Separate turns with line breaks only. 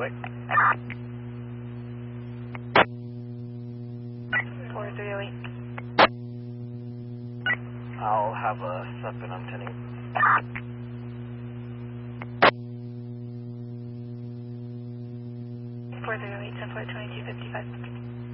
away.
4308.
I'll have a suspect on 10-8.
4308, 10-4, 2255.